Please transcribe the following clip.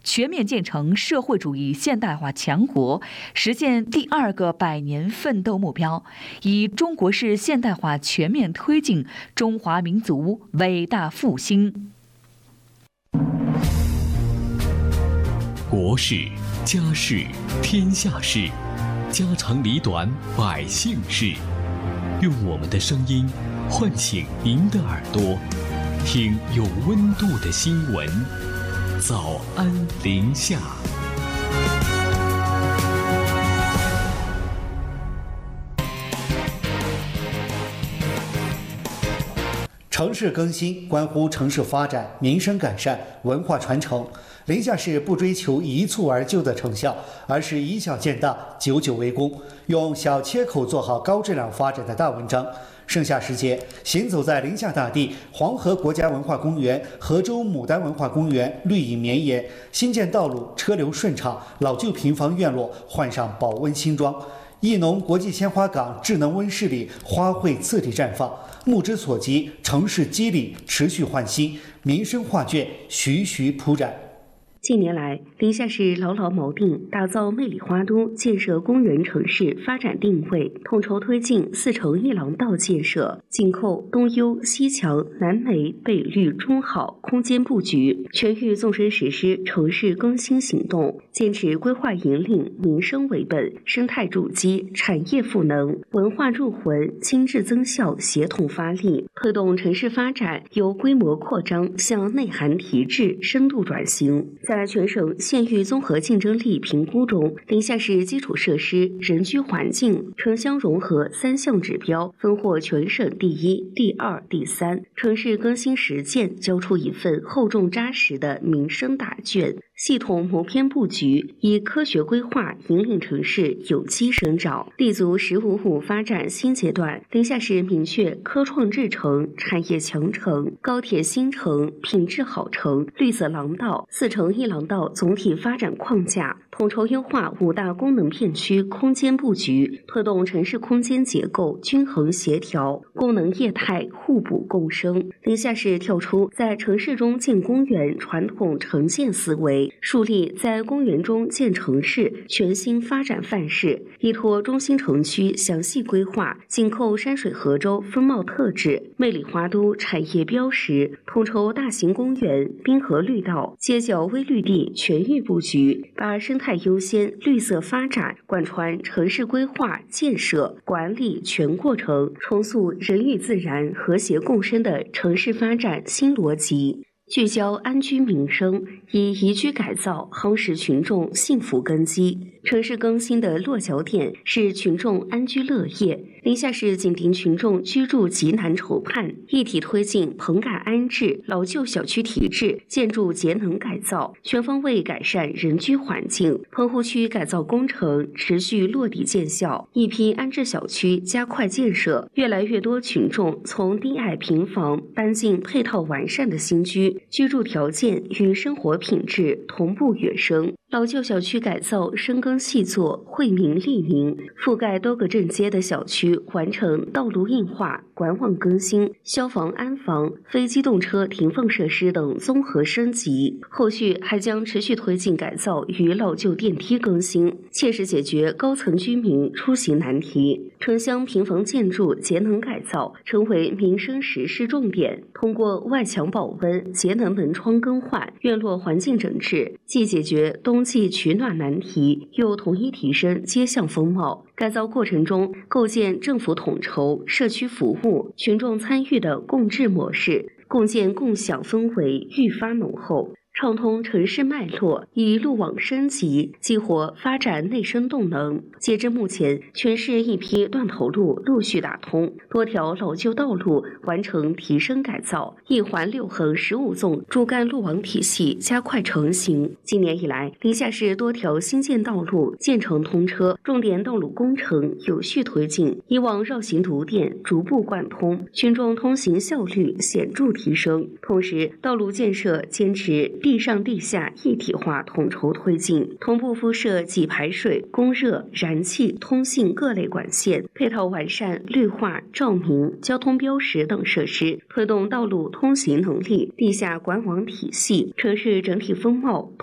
全面建成社会主义现代化强国，实现第2个100年奋斗目标，以中国式现代化全面推进中华民族伟大复兴。 国事、家事、天下事，家长里短，百姓事。用我们的声音唤醒您的耳朵，听有温度的新闻。早安临夏。 城市更新关乎城市发展、民生改善、文化传承。临夏市不追求一蹴而就的成效，而是以小见大，久久为功，用小切口做好高质量发展的大文章。盛夏时节，行走在临夏大地，黄河国家文化公园、河州牡丹文化公园绿意绵延，新建道路车流顺畅，老旧平房院落换上保温新装。艺农国际鲜花港智能温室里花卉次第绽放，目之所及，城市肌理持续焕新，民生画卷徐徐铺展。 近年来，临夏市牢牢锚定打造魅力花都、建设公园城市发展定位，统筹推进4城1廊道建设，紧扣东优、西强、南美、北绿、中好空间布局，全域纵深实施城市更新行动，坚持规划引领、民生为本、生态筑基、产业赋能、文化入魂、精致增效协同发力，推动城市发展由规模扩张向内涵提质、深度转型。在全省县域综合竞争力评估中，临夏市基础设施、人居环境、城乡融合3项指标分获全省第1、第2、第3。城市更新实践交出一份厚重扎实的民生答卷。系统谋篇布局，以科学规划引领城市有机生长，立足“15+5”发展新阶段。临夏市明确科创制城、产业强城、高铁新城、品质好城、绿色廊道、4城1廊道总体发展框架，统筹优化5大功能片区空间布局，推动城市空间结构均衡协调，功能业态互补共生。临夏市跳出在城市中建公园传统城建思维，树立在公园中建城市全新发展范式，依托中心城区详细规划，紧扣山水河州风貌特质、魅力花都产业标识，统筹大型公园、滨河绿道、街角微绿地全域布局，把生态优先、绿色发展贯穿城市规划、建设、管理全过程，重塑人与自然和谐共生的城市发展新逻辑。聚焦安居民生，以宜居改造夯实群众幸福根基。城市更新的落脚点是群众安居乐业。临夏市紧盯群众居住急难愁盼，一体推进棚改安置、老旧小区提质、建筑节能改造，全方位改善人居环境。棚户区改造工程持续落地见效，一批安置小区加快建设，越来越多群众从低矮平房搬进配套完善的新居，居住条件与生活品质同步跃升。老旧小区改造深耕细作，惠民利民，覆盖多个镇街的小区完成道路硬化、管网更新、消防安防、非机动车停放设施等综合升级。后续还将持续推进改造与老旧电梯更新，切实解决高层居民出行难题。城乡平房建筑节能改造成为民生实施重点，通过外墙保温、节能门窗更换、院落环境整治，既解决冬季取暖难题，又统一提升街巷风貌。改造过程中，构建政府统筹、社区服务、群众参与的共治模式，共建共享氛围愈发浓厚。畅通城市脉络，以路网升级，激活发展内生动能。截至目前，全市一批断头路陆续打通，多条老旧道路完成提升改造，一环6横15纵主干路网体系加快成型。今年以来，临夏市多条新建道路建成通车，重点道路工程有序推进，以往绕行堵点逐步贯通，群众通行效率显著提升。同时，道路建设坚持地上地下一体化统筹推进，同步铺设给排水、供热、燃气、通信各类管线，配套完善绿化、照明、交通标识等设施，推动道路通行能力、地下管网体系、城市整体风貌